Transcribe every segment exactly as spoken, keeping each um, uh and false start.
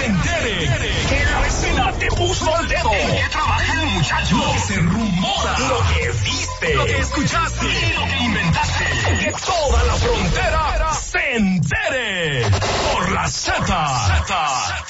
se entere. Que la vecina te puso el dedo. En que trabaja el muchacho. Lo que se rumora. Lo que viste. Lo que escuchaste. Y lo que inventaste. Que toda la frontera se entere. Por la Z. Z.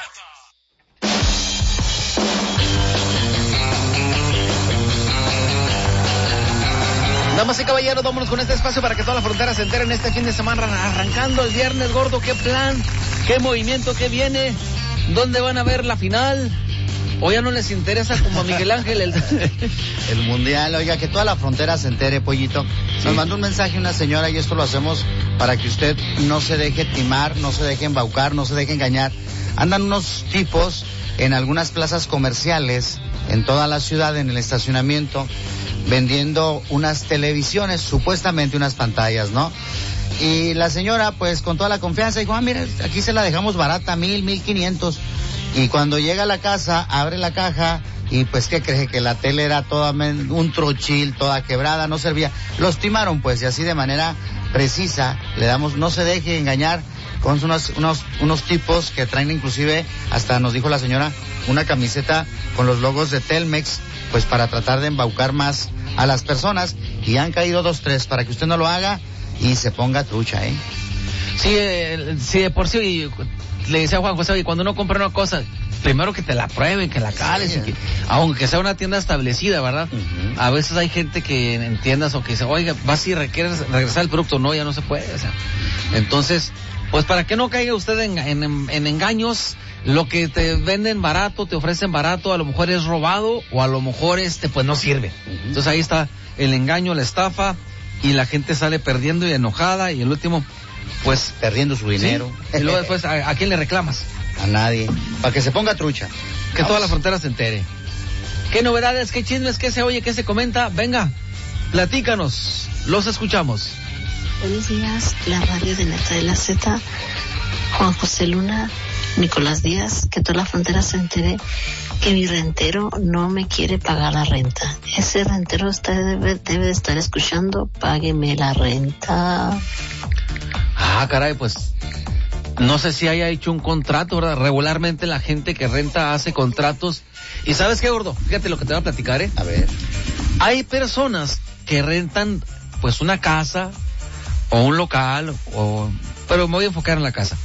Damas y caballeros, vámonos con este espacio para que toda la frontera se entere en este fin de semana, arrancando el viernes, gordo. ¿Qué plan? ¿Qué movimiento? ¿Qué viene? ¿Dónde van a ver la final? ¿O ya no les interesa como a Miguel Ángel el... el mundial? Oiga, que toda la frontera se entere, Pollito. Nos sí. mandó un mensaje una señora y esto lo hacemos para que usted no se deje timar, no se deje embaucar, no se deje engañar. Andan unos tipos en algunas plazas comerciales, en toda la ciudad, en el estacionamiento, vendiendo unas televisiones, supuestamente unas pantallas, ¿no? Y la señora, pues, con toda la confianza, dijo, ah, mira, aquí se la dejamos barata, mil, mil quinientos. Y cuando llega a la casa, abre la caja, y pues, ¿qué cree? Que la tele era toda, un trochil, toda quebrada, no servía. Los timaron, pues, y así de manera precisa, le damos, no se deje engañar con unos, unos, unos tipos que traen inclusive, hasta nos dijo la señora, una camiseta con los logos de Telmex, pues para tratar de embaucar más a las personas, y han caído dos, tres, para que usted no lo haga y se ponga trucha, ¿eh? Sí, eh, sí, de por sí, le decía a Juan José, oye, cuando uno compra una cosa, primero que te la prueben, que la cales, sí. y que, aunque sea una tienda establecida, ¿verdad? Uh-huh. A veces hay gente que en tiendas o que dice, oiga, vas y requieres regresar el producto, no, ya no se puede, o sea, entonces, pues para que no caiga usted en, en, en engaños. Lo que te venden barato, te ofrecen barato, a lo mejor es robado o a lo mejor este pues no sirve. Uh-huh. Entonces ahí está el engaño, la estafa, y la gente sale perdiendo y enojada, y el último pues perdiendo su dinero. ¿Sí? Y luego después ¿a, a quién le reclamas? A nadie, para que se ponga trucha. Que Vamos. Toda la frontera se entere. ¿Qué novedades, qué chismes, qué se oye, qué se comenta? Venga, platícanos, los escuchamos. Buenos días, la radio de Neta de la Z, Juan José Luna, Nicolás Díaz, que toda la frontera se entere que mi rentero no me quiere pagar la renta. Ese rentero está, debe, debe de estar escuchando, págueme la renta. Ah, caray, pues no sé si haya hecho un contrato, ¿verdad? Regularmente la gente que renta hace contratos. ¿Y sabes qué, gordo? Fíjate lo que te voy a platicar, ¿eh? A ver. Hay personas que rentan pues una casa o un local, o pero me voy a enfocar en la casa.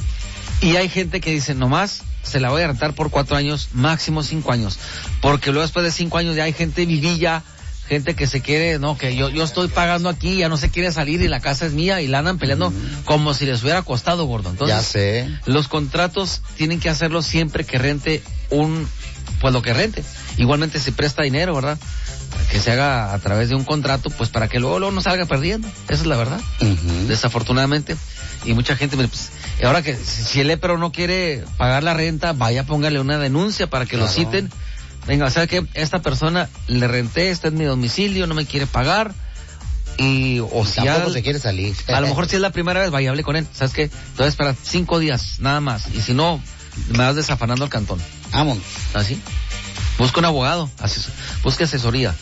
Y hay gente que dice, nomás se la voy a rentar por cuatro años, máximo cinco años. Porque luego después de cinco años ya hay gente vivilla, gente que se quiere, no, que yo yo estoy pagando aquí, ya no se quiere salir y la casa es mía, y la andan peleando mm. como si les hubiera costado, gordo. Entonces, ya sé. Los contratos tienen que hacerlo siempre que rente un, pues lo que rente. Igualmente se presta dinero, ¿verdad? Que se haga a través de un contrato, pues para que luego, luego no salga perdiendo. Esa es la verdad. Uh-huh. Desafortunadamente. Y mucha gente, pues, ahora que si el lepero no quiere pagar la renta, vaya, póngale una denuncia para que claro. lo citen. Venga, o sea que esta persona le renté, está en mi domicilio, no me quiere pagar. Y, o si tampoco al, se quiere salir. A lo mejor si es la primera vez, vaya, hable con él. ¿Sabes qué? Te voy a esperar cinco días, nada más. Y si no, me vas desafanando al cantón. Vamos. ¿Así? Busca un abogado, asesor, busca asesoría.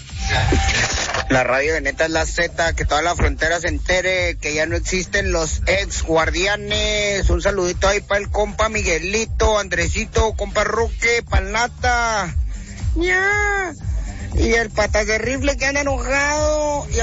La radio de Neta es la Z, que toda la frontera se entere que ya no existen los ex guardianes. Un saludito ahí para el compa Miguelito, Andresito, compa Roque, Palnata. ¡Ya! Y el patas de rifle que anda enojado. Y